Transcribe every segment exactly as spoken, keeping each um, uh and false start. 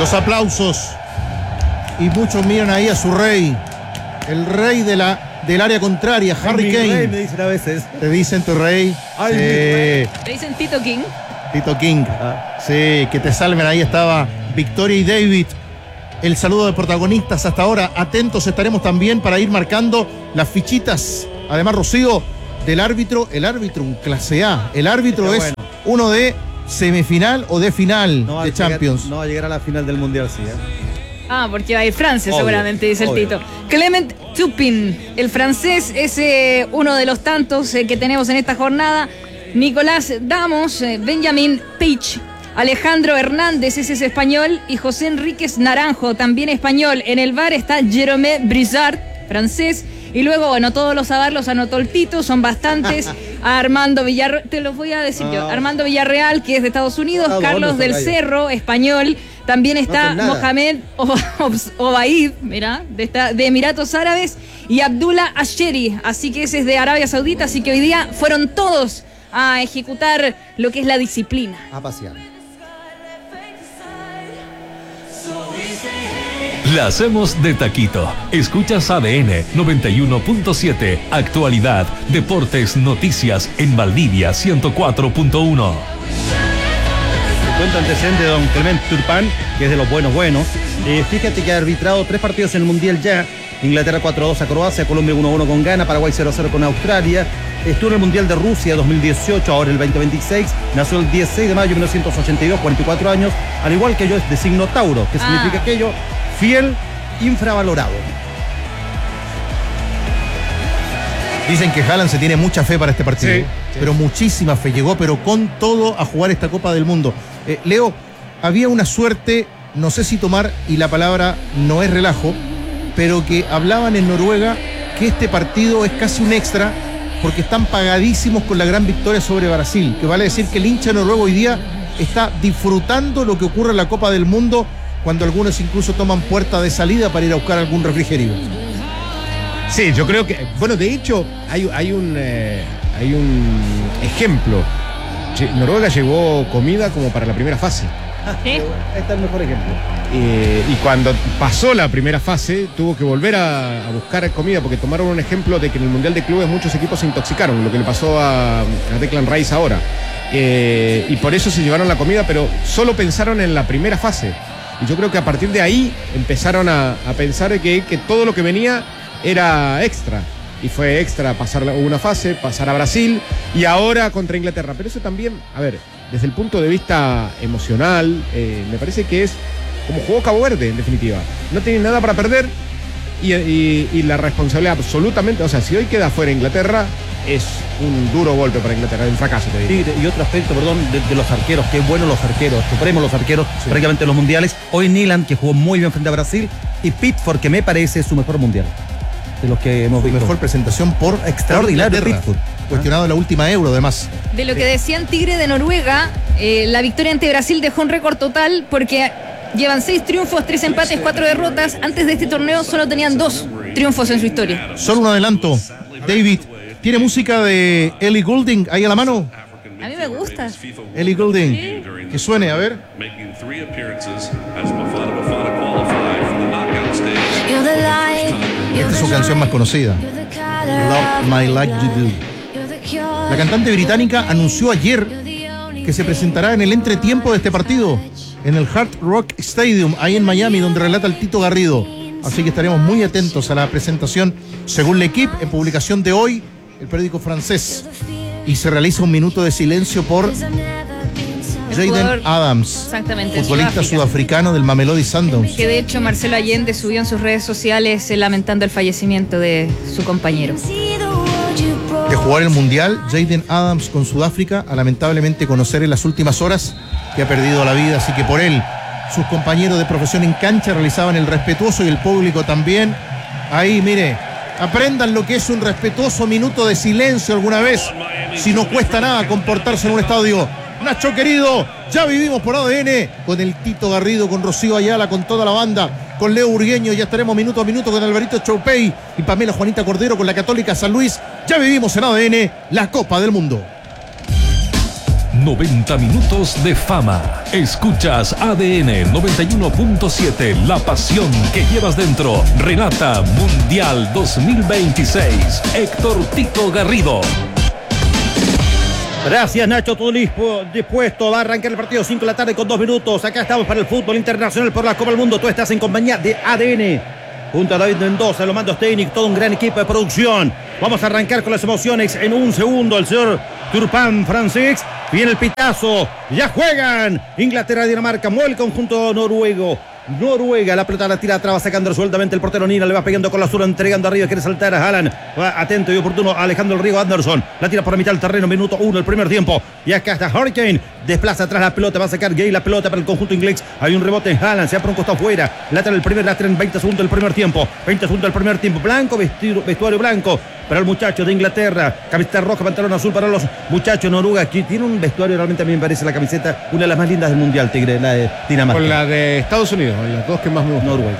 Los aplausos. Y muchos miran ahí a su rey. El rey de la, del área contraria, Harry Kane. Rey, me dicen a veces. Te dicen tu rey. Ay, sí. Te dicen Tito King. Tito King. Ah. Sí, que te salven. Ahí estaba Victoria y David. El saludo de protagonistas hasta ahora. Atentos estaremos también para ir marcando las fichitas. Además, Rocío, del árbitro. El árbitro, un clase A. El árbitro Pero es bueno. uno de semifinal o de final No va de a llegar- Champions. no va a llegar a la final del Mundial, sí. ¿eh? Ah, porque va a ir Francia, Obvio, seguramente, dice obvio. el Tito. Clement Turpin, el francés, es eh, uno de los tantos eh, que tenemos en esta jornada. Nicolás Damos, eh, Benjamin Page, Alejandro Hernández, ese es español, y José Enríquez Naranjo, también español. En el bar está Jérôme Brizard, francés. Y luego, bueno, todos los A D A R los anotó el Tito, son bastantes. A Armando Villarreal, te los voy a decir yo. Armando Villarreal, que es de Estados Unidos. Ah, Carlos bueno, del tocayo. Cerro, español. También está hacen nada. Mohamed Obaid, mira, de, esta- de Emiratos Árabes. Y Abdullah Asheri, así que ese es de Arabia Saudita. Así que hoy día fueron todos a ejecutar lo que es la disciplina. A pasear. La hacemos de taquito. Escuchas A D N noventa y uno punto siete. Actualidad, deportes, noticias en Valdivia ciento cuatro punto uno. Te cuento antecedente de don Clement Turpin, que es de los buenos buenos. Eh, fíjate que ha arbitrado tres partidos en el Mundial ya. Inglaterra cuatro a dos a Croacia, Colombia uno a uno con Ghana, Paraguay cero a cero con Australia. Estuvo en el Mundial de Rusia dos mil dieciocho, ahora el veinte veintiséis. Nació el dieciséis de mayo de mil novecientos ochenta y dos, cuarenta y cuatro años. Al igual que yo, es de signo Tauro. ¿Qué Ah. significa aquello? Fiel, infravalorado. Dicen que Haaland se tiene mucha fe para este partido. Sí. Pero muchísima fe. Llegó, pero con todo a jugar esta Copa del Mundo. Eh, Leo, había una suerte, no sé si tomar, y la palabra no es relajo, pero que hablaban en Noruega que este partido es casi un extra porque están pagadísimos con la gran victoria sobre Brasil. Que vale decir que el hincha noruego hoy día está disfrutando lo que ocurre en la Copa del Mundo, cuando algunos incluso toman puerta de salida para ir a buscar algún refrigerio. Sí, yo creo que, bueno, de hecho, hay, hay, un, eh, hay un ejemplo. Che, Noruega llevó comida como para la primera fase. ¿Sí? Ahí está el mejor ejemplo. Eh, y cuando pasó la primera fase, tuvo que volver a, a buscar comida, porque tomaron un ejemplo de que en el Mundial de Clubes muchos equipos se intoxicaron, lo que le pasó a, a Declan Rice ahora. Eh, y por eso se llevaron la comida, pero solo pensaron en la primera fase. Y yo creo que a partir de ahí empezaron a, a pensar que, que todo lo que venía era extra. Y fue extra pasar una fase, pasar a Brasil y ahora contra Inglaterra. Pero eso también, a ver, desde el punto de vista emocional, eh, me parece que es como jugó Cabo Verde, en definitiva. No tiene nada para perder y, y, y la responsabilidad absolutamente, o sea, si hoy queda fuera Inglaterra, es un duro golpe para Inglaterra, un fracaso, te diría. Sí, y otro aspecto, perdón, de, de los arqueros, qué buenos los arqueros, supremos los arqueros, sí, prácticamente en los mundiales. Hoy Nyland, que jugó muy bien frente a Brasil, y Pickford, que me parece su mejor mundial de los que hemos Su visto. mejor presentación por Extraordinario, Inglaterra. Pickford. Cuestionado en la última Euro, además. De lo que decían Tigre de Noruega, eh, la victoria ante Brasil dejó un récord total porque llevan seis triunfos, tres empates, cuatro derrotas. Antes de este torneo solo tenían dos triunfos en su historia. Solo un adelanto. David, ¿tiene música de Ellie Goulding ahí a la mano? A mí me gusta. Ellie Goulding. Que suene, a ver. Esta es su canción más conocida. Love My Like You Do. La cantante británica anunció ayer que se presentará en el entretiempo de este partido, en el Hard Rock Stadium, ahí en Miami, donde relata el Tito Garrido. Así que estaremos muy atentos a la presentación, según L'Equipe, en publicación de hoy, el periódico francés. Y se realiza un minuto de silencio por Jayden Adams, Exactamente, futbolista Sudáfrica. sudafricano del Mamelodi Sundowns. Que de hecho Marcelo Allende subió en sus redes sociales eh, lamentando el fallecimiento de su compañero. De jugar el Mundial, Jayden Adams con Sudáfrica, a lamentablemente conocer en las últimas horas que ha perdido la vida, así que por él, sus compañeros de profesión en cancha realizaban el respetuoso y el público también. Ahí, mire, aprendan lo que es un respetuoso minuto de silencio alguna vez, si no cuesta nada comportarse en un estadio. Nacho querido, ya vivimos por A D N con el Tito Garrido, con Rocío Ayala, con toda la banda, con Leo Urgueño, ya estaremos minuto a minuto con Alvarito Choupey y Pamela Juanita Cordero con la Católica San Luis. Ya vivimos en A D N la Copa del Mundo. noventa minutos de fama. Escuchas A D N noventa y uno punto siete, la pasión que llevas dentro. Relata Mundial dos mil veintiséis, Héctor Tito Garrido. Gracias, Nacho, todo listo, dispuesto. Va a arrancar el partido, cinco de la tarde con dos minutos. Acá estamos para el fútbol internacional por la Copa del Mundo. Tú estás en compañía de A D N. Junto a David Mendoza, los mandos técnicos, todo un gran equipo de producción. Vamos a arrancar con las emociones en un segundo. El señor Turpin francés. Viene el pitazo. Ya juegan. Inglaterra, Dinamarca. Mueve el conjunto noruego. Noruega, la pelota la tira atrás, va sacando resueltamente el portero Nina, le va pegando con la zurda, entregando arriba, quiere saltar a Haaland, va atento y oportuno Alejandro el Riego Anderson, la tira por la mitad del terreno, minuto uno el primer tiempo, y acá está Hurricane, desplaza atrás la pelota, va a sacar Gay la pelota para el conjunto inglés, hay un rebote en Haaland, se va por un costado afuera, lateral el primer, lateral en veinte segundos del primer tiempo, veinte segundos del primer tiempo, blanco, vestido, vestuario blanco, para el muchacho de Inglaterra, camiseta roja, pantalón azul para los muchachos Noruega, que tiene un vestuario, realmente a mí me parece la camiseta, una de las más lindas del mundial, Tigre, la de Dinamarca. Con la de Estados Unidos, las dos que más me gustan. Noruega.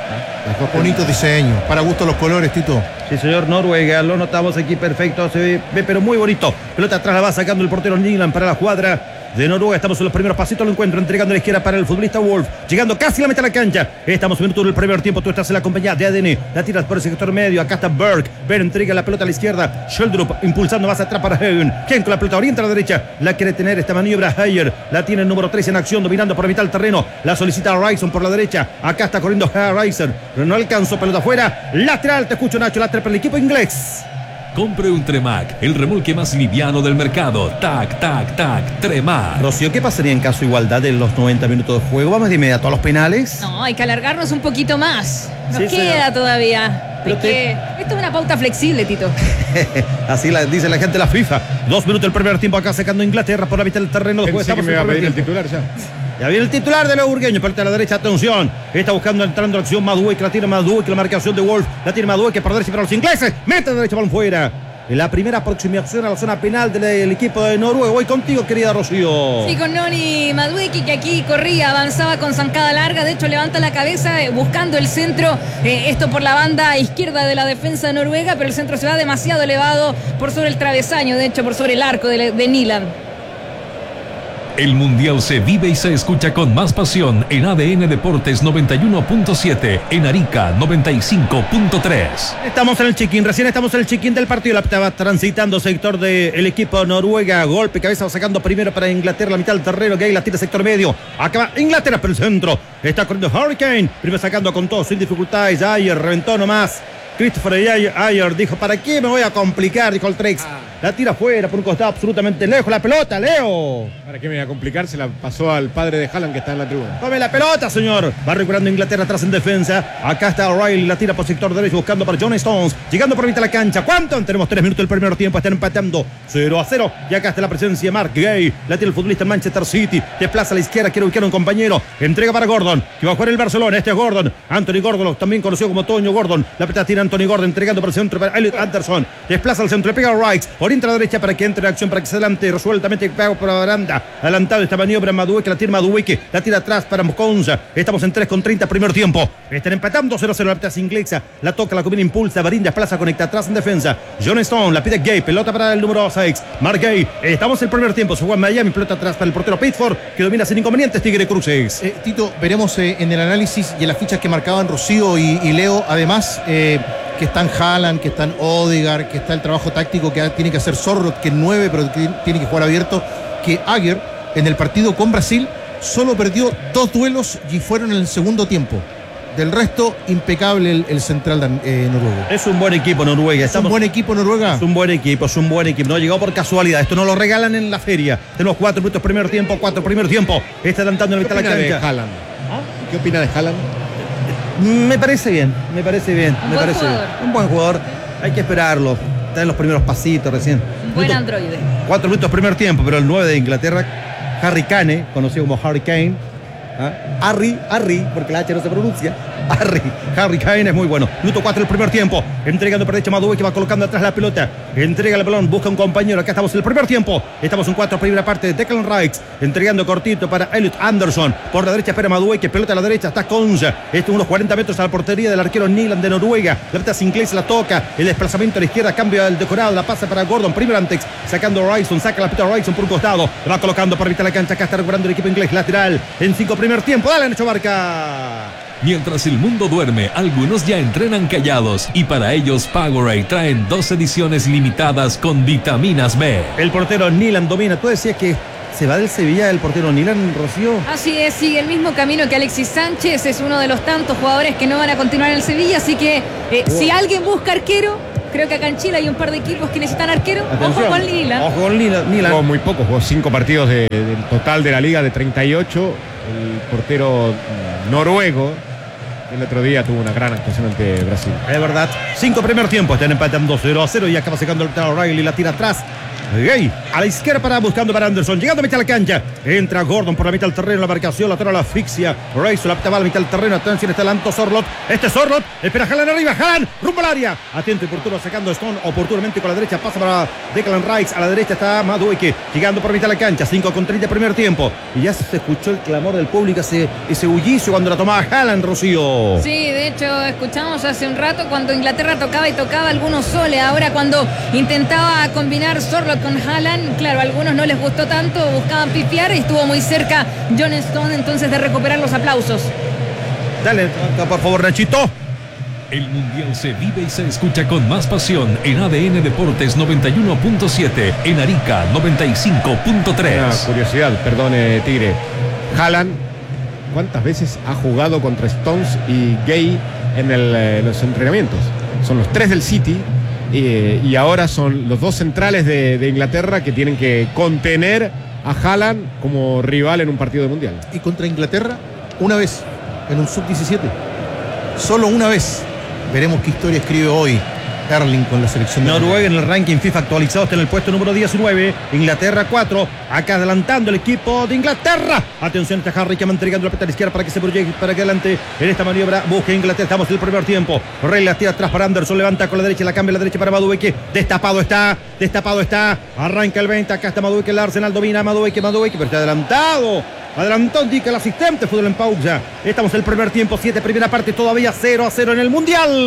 Las dos bonitos diseños, para gusto los colores, Tito. Sí, señor, Noruega, lo notamos aquí perfecto, se ve, ve pero muy bonito. Pelota atrás la va sacando el portero Nyland para la cuadra de Noruega. Estamos en los primeros pasitos del encuentro, entregando a la izquierda para el futbolista Wolf, llegando casi a la meta de la cancha. Estamos en minuto del primer tiempo, tú estás en la compañía de A D N, la tiras por el sector medio, acá está Berg, Berg entrega la pelota a la izquierda, Sheldrup impulsando más atrás para Hagen, quien con la pelota orienta a la derecha, la quiere tener esta maniobra Hayer, la tiene el número tres en acción, dominando por la mitad del terreno, la solicita Ryson por la derecha, acá está corriendo Ryson, pero no alcanzó, pelota afuera, lateral, te escucho Nacho, lateral para el equipo inglés. Compre un Tremac, el remolque más liviano del mercado. Tac, tac, tac, Tremac. Rocío, ¿qué pasaría en caso de igualdad de los noventa minutos de juego? ¿Vamos de inmediato a los penales? No, hay que alargarnos un poquito más. Nos Sí, queda señor. todavía. Pero Es te- que esto es una pauta flexible, Tito. Así la, dice la gente de la FIFA. Dos minutos del primer tiempo acá sacando Inglaterra por la mitad del terreno. Después Pensé que estamos me en iba a el primer pedir el tiempo. titular ya. Ya viene el titular de los burgueños, parte a la derecha, atención. Está buscando, entrando en acción Madueke, la tiene Madueke, la marcación de Wolf, la tiene Madueke para derecha para los ingleses. Mete a la derecha, balón fuera. En la primera aproximación a la zona penal del, del equipo de Noruega. Voy contigo, querida Rocío. Sí, con Noni Madueke, que aquí corría, avanzaba con zancada larga, de hecho levanta la cabeza eh, buscando el centro, eh, esto por la banda izquierda de la defensa noruega, pero el centro se va demasiado elevado por sobre el travesaño, de hecho por sobre el arco de, de Nyland. El Mundial se vive y se escucha con más pasión en A D N Deportes noventa y uno punto siete, en Arica noventa y cinco punto tres. Estamos en el check-in, recién estamos en el check-in del partido. La estaba transitando sector del equipo Noruega. Golpe, cabeza va sacando primero para Inglaterra, la mitad del terreno. Gay la tira sector medio. Acaba Inglaterra por el centro. Está corriendo Hurricane. Primero sacando con todo sin dificultades. Ayer reventó nomás. Christopher Ayer, Ayer dijo: ¿para qué me voy a complicar? Dijo el Trex. La tira afuera por un costado absolutamente lejos. La pelota, Leo. ¿Para qué me iba a complicar? Se la pasó al padre de Haaland que está en la tribuna. Tome la pelota, señor. Va recuperando Inglaterra atrás en defensa. Acá está O'Reilly, la tira por sector derecho buscando para John Stones. Llegando por mitad de la cancha. ¿Cuánto? Tenemos tres minutos del primer tiempo. Están empatando cero a cero. Y acá está la presencia de Mark Gay. La tira el futbolista en Manchester City. Desplaza a la izquierda. Quiere ubicar a un compañero. Entrega para Gordon, que va a jugar el Barcelona. Este es Gordon. Anthony Gordon, también conocido como Toño Gordon. La pelota tira Anthony Gordon. Entregando por el centro para Elliot Anderson. Desplaza al centro. Le pega a Wright. Orienta a la derecha para que entre en acción, para que se adelante resueltamente. Pega por la baranda. Adelantado esta maniobra Madueke. La tira Madueke. La tira atrás para Mokonza. Estamos en tres con treinta primer tiempo. Están empatando cero a cero. La pelota inglesa. La toca, la combina, impulsa. Barinda, plaza, conecta atrás en defensa. John Stone. La pide Gay. Pelota para el número seis. Mark Gay. Estamos en el primer tiempo. Se juega en Miami. Pelota atrás para el portero Pitford, que domina sin inconvenientes Tigre Cruces. Eh, Tito, veremos eh, en el análisis y en las fichas que marcaban Rocío y, y Leo, además, eh, que están Haaland, que están Odegaard, que está el trabajo táctico que tiene que hacer Sorloth, que es nueve, pero que tiene que jugar abierto, que Aguirre en el partido con Brasil solo perdió dos duelos y fueron en el segundo tiempo. Del resto, impecable el, el central eh, noruego. Es un buen equipo Noruega. ¿Es un Estamos... buen equipo Noruega? Es un buen equipo, es un buen equipo. No llegó por casualidad. Esto no lo regalan en la feria. Tenemos cuatro minutos primer tiempo, cuatro primer tiempo. Está adelantando en la ¿Qué mitad de opina la de cancha. Haaland? ¿Qué opina de Haaland? Me parece bien, me parece bien. Un me buen parece jugador. bien. Un buen jugador. Hay que esperarlo. Está en los primeros pasitos recién. Un buen Minuto- androide. Cuatro minutos primer tiempo, pero el nueve de Inglaterra, Harry Kane, conocido como Harry Kane, ¿ah? Harry, Harry, porque la H no se pronuncia. Harry, Harry Kane es muy bueno. Minuto cuatro del primer tiempo. Entregando por derecha Madueke, que va colocando atrás la pelota. Entrega el balón, busca un compañero. Acá estamos en el primer tiempo. Estamos en cuatro, primera parte de Declan Rice. Entregando cortito para Elliot Anderson. Por la derecha espera Madueke, pelota a la derecha, está Conja. Esto unos cuarenta metros a la portería del arquero Nyland de Noruega. La pelota Sinclair se la toca. El desplazamiento a la izquierda, cambia el decorado. La pasa para Gordon. Primero Antex, sacando Ryson. Saca la pelota Ryson por un costado. La va colocando para evitar la cancha. Acá está recuperando el equipo inglés. Lateral en cinco, primer tiempo. Dale, Nacho Barca. Mientras el mundo duerme, algunos ya entrenan callados y para ellos Powerade traen dos ediciones limitadas con vitaminas B. El portero Nyland domina. Tú decías que se va del Sevilla el portero Nyland, Rocío. Así es, sigue el mismo camino que Alexis Sánchez. Es uno de los tantos jugadores que no van a continuar en el Sevilla. Así que eh, oh. si alguien busca arquero, creo que acá en Chile hay un par de equipos que necesitan arquero. Atención. Ojo con Nyland. Ojo con Nyland. Jugó muy poco, jugó cinco partidos de, del total de la liga de treinta y ocho. El portero noruego el otro día tuvo una gran actuación ante Brasil. Es verdad. Cinco primer tiempo. Están empatando cero a cero y acaba sacando el O'Reilly. La tira atrás. Gay a la izquierda para buscando para Anderson, llegando a mitad de la cancha, entra Gordon por la mitad del terreno, la marcación, la toma la asfixia, Reyes la va a la mitad del terreno, atención, está Lanto Sorlot, este Sorlot, espera Haaland arriba, Haaland, rumbo al área, atento y oportuno, sacando Stone, oportunamente con la derecha, pasa para Declan Rice, a la derecha está Madueke, llegando por mitad de la cancha, cinco con treinta primer tiempo, y ya se escuchó el clamor del público, ese, ese bullicio cuando la tomaba Haaland, Rocío. Sí, de hecho, escuchamos hace un rato cuando Inglaterra tocaba y tocaba algunos soles, ahora cuando intentaba combinar Sorlot con Haaland, claro, a algunos no les gustó tanto, buscaban pifiar y estuvo muy cerca John Stone entonces de recuperar los aplausos. Dale, por favor, Nachito. El Mundial se vive y se escucha con más pasión en A D N Deportes noventa y uno punto siete, en Arica noventa y cinco punto tres. Una curiosidad, perdone, Tigre. Haaland, ¿cuántas veces ha jugado contra Stones y Gay en el, eh, los entrenamientos? Son los tres del City. Eh, y ahora son los dos centrales de, de Inglaterra que tienen que contener a Haaland como rival en un partido de mundial. Y contra Inglaterra, una vez, en un sub diecisiete. Solo una vez. Veremos qué historia escribe hoy Erling con la selección de Noruega en el ranking FIFA actualizado está en el puesto número diecinueve, Inglaterra cuatro, acá adelantando el equipo de Inglaterra. Atención, está Harry que va entregando la pelota a la izquierda para que se proyecte para que adelante en esta maniobra busque Inglaterra. Estamos en el primer tiempo. Rey la tira atrás para Anderson, levanta con la derecha, la cambia a la derecha para Madueke. Destapado está, destapado está. Arranca el veinte, acá está Madueke, el Arsenal domina Madueke, Madueke, pero está adelantado. Adelantó, indica el asistente, fútbol en pausa. Estamos en el primer tiempo, siete, primera parte, todavía cero a cero en el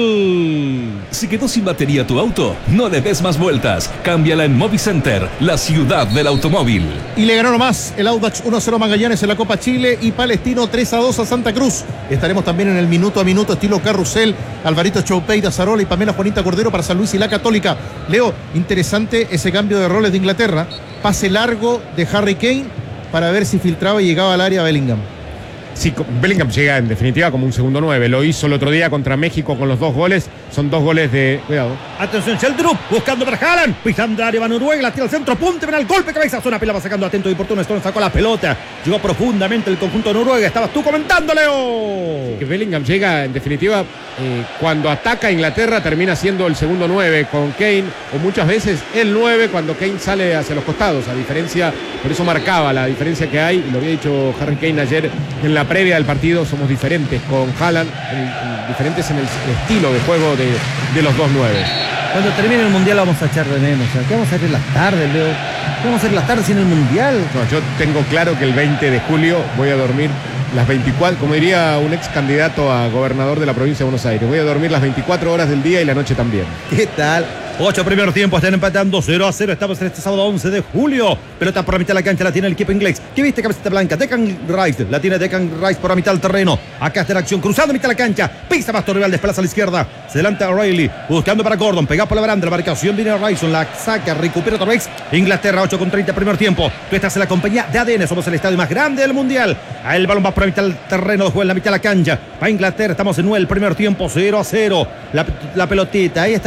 Mundial. Si quedó sin batería tu auto, no le des más vueltas. Cámbiala en Movicenter, la ciudad del automóvil. Y le ganó nomás el Audax uno a cero Magallanes en la Copa Chile y Palestino tres a dos a Santa Cruz. Estaremos también en el minuto a minuto estilo carrusel. Alvarito Choupeida, Zarola y Pamela Juanita Cordero para San Luis y la Católica. Leo, interesante ese cambio de roles de Inglaterra. Pase largo de Harry Kane para ver si filtraba y llegaba al área Bellingham. Sí, Bellingham llega en definitiva como un segundo nueve. Lo hizo el otro día contra México con los dos goles. Son dos goles de... Cuidado. Atención, Sheldrup buscando para Haaland. Pisando área, va Noruega, la tira al centro, punte, ven al golpe, cabeza, zona, pela, va sacando atento y oportuno. Stone sacó la pelota. Llegó profundamente el conjunto de Noruega. Estabas tú comentando, Leo. Que Bellingham llega en definitiva eh, cuando ataca a Inglaterra, termina siendo el segundo nueve con Kane, o muchas veces el nueve cuando Kane sale hacia los costados. A diferencia, por eso marcaba la diferencia que hay, y lo había dicho Harry Kane ayer en la previa del partido, somos diferentes con Haaland, en, en, diferentes en el estilo de juego de, de los dos nueve. Cuando termine el Mundial vamos a echar de menos. O sea, ¿qué vamos a hacer en las tardes, Leo? ¿Qué vamos a hacer en las tardes sin el Mundial? No, yo tengo claro que el veinte de julio voy a dormir las veinticuatro, como diría un ex candidato a gobernador de la provincia de Buenos Aires, voy a dormir las veinticuatro horas del día y la noche también. ¿Qué tal? Ocho primer tiempo, están empatando cero a cero. Estamos en este sábado once de julio. Pelota por la mitad de la cancha, la tiene el equipo inglés. ¿Qué viste, camiseta blanca? Declan Rice, la tiene Declan Rice por la mitad del terreno. Acá está la acción, cruzando mitad de la cancha. Pisa más rival, desplaza a la izquierda. Se adelanta O'Reilly, buscando para Gordon. Pegado por la baranda, la marcación viene a Ryson. La saca, recupera otra vez. Inglaterra, ocho con treinta primer tiempo. Tú estás en la compañía de A D N. Somos el estadio más grande del mundial. El balón va por la mitad del terreno, juega en la mitad de la cancha. Para Inglaterra, estamos en nueve el primer tiempo, cero a cero. La, la pelotita, ahí está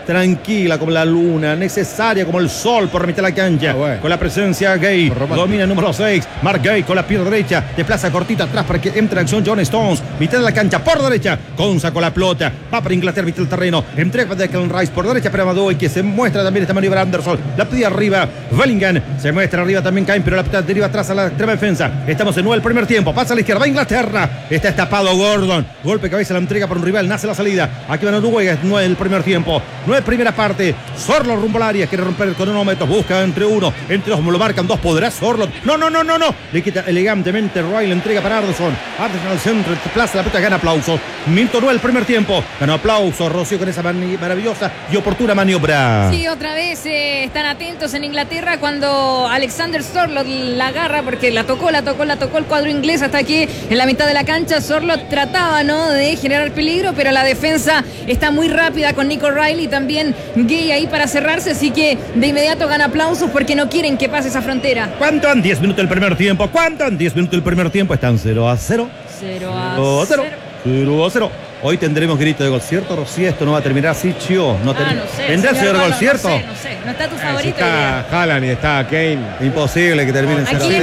tranquila como la luna, necesaria como el sol por mitad de la cancha. Ah, bueno. Con la presencia Gay, domina el número seis, Mark Gay con la pierna derecha, desplaza cortita atrás para que entre en acción John Stones, mitad de la cancha por derecha, Conza con la pelota, va para Inglaterra, mitad del terreno, entrega para Declan Rice por derecha para Madoy, que se muestra también esta maniobra Anderson, la pide arriba, Bellingham, se muestra arriba también Cain, pero la pelota deriva atrás a la extrema defensa. Estamos en nueve el primer tiempo, pasa a la izquierda, va Inglaterra, está estapado Gordon, golpe de cabeza, la entrega para un rival, nace la salida, aquí van Uruguay, es nueve el primer tiempo, nueve primera parte, Sorlo rumbo al área, quiere romper el cronómetro, busca entre uno, entre dos, lo marcan dos, podrá Sorlo, no, no, no, no, no, le quita elegantemente Roy, le entrega para Anderson, Anderson al centro, plaza la pelota, gana aplausos, minuto nueve el primer tiempo, ganó aplausos, Rocío con esa mani- maravillosa y oportuna maniobra. Sí, otra vez eh, están atentos en Inglaterra cuando Alexander Sorloth la agarra porque la tocó, la tocó, la tocó el cuadro inglés hasta aquí en la mitad de la cancha. Sorloth trataba, ¿no?, de generar peligro, pero la defensa está muy rápida con Nico Riley, también Gay ahí para cerrarse, así que de inmediato gana aplausos porque no quieren que pase esa frontera. ¿Cuánto han diez minutos del primer tiempo? ¿Cuánto han diez minutos del primer tiempo? Están cero a cero. cero a cero. cero. cero a cero. Hoy tendremos grito de gol, ¿cierto, Rocío? Esto no va a terminar así, Chio. No ter- Ah, no sé. ¿Tendrá señor Pablo, gol, cierto? No sé, no sé. No está tu Ah, si favorito. está Haaland y está Kane. Imposible que termine en Aquí cero a cero.